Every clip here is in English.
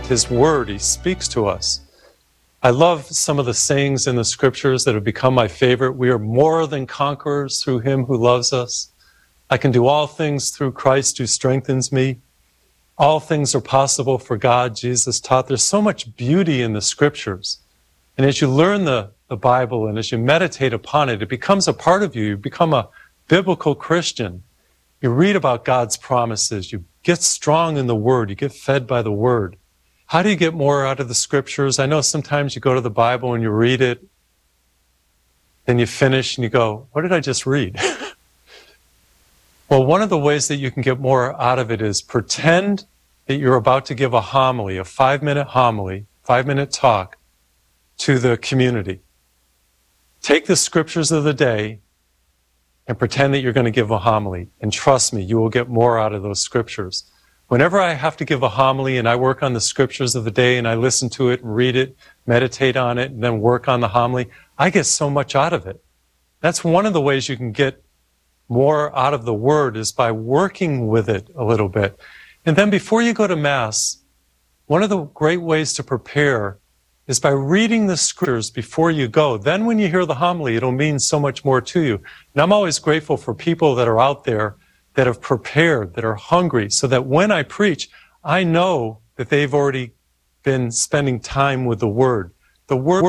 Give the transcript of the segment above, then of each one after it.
His Word. He speaks to us. I love some of the sayings in the Scriptures that have become my favorite. We are more than conquerors through Him who loves us. I can do all things through Christ who strengthens me. All things are possible for God, Jesus taught. There's so much beauty in the Scriptures. And as you learn the Bible and as you meditate upon it, it becomes a part of you. You become a biblical Christian. You read about God's promises. You get strong in the Word. You get fed by the Word. How do you get more out of the Scriptures? I know sometimes you go to the Bible and you read it, then you finish and you go, what did I just read? Well, one of the ways that you can get more out of it is pretend that you're about to give a homily, a 5-minute homily, 5-minute talk to the community. Take the Scriptures of the day and pretend that you're going to give a homily. And trust me, you will get more out of those Scriptures. Whenever I have to give a homily and I work on the Scriptures of the day and I listen to it and read it, meditate on it, and then work on the homily, I get so much out of it. That's one of the ways you can get more out of the Word, is by working with it a little bit. And then before you go to Mass, one of the great ways to prepare is by reading the Scriptures before you go. Then when you hear the homily, it'll mean so much more to you. And I'm always grateful for people that are out there that have prepared, that are hungry, so that when I preach, I know that they've already been spending time with the Word. The Word.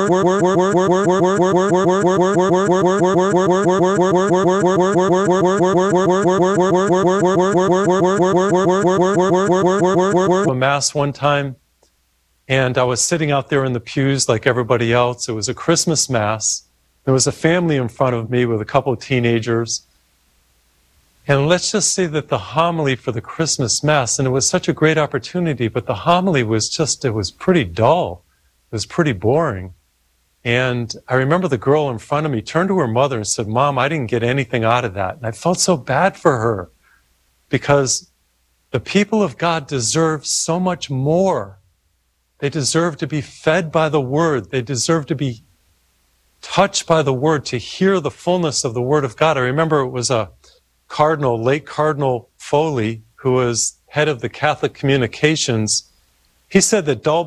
A Mass one time, and I was sitting out there in the pews like everybody else. It was a Christmas Mass. There was a family in front of me with a couple of teenagers. And let's just say that the homily for the Christmas Mass, and it was such a great opportunity, but the homily was just, it was pretty dull. It was pretty boring. And I remember the girl in front of me turned to her mother and said, "Mom, I didn't get anything out of that." And I felt so bad for her, because the people of God deserve so much more. They deserve to be fed by the Word. They deserve to be touched by the Word, to hear the fullness of the Word of God. I remember it was a cardinal, late Cardinal Foley, who was head of the Catholic Communications. He said that dull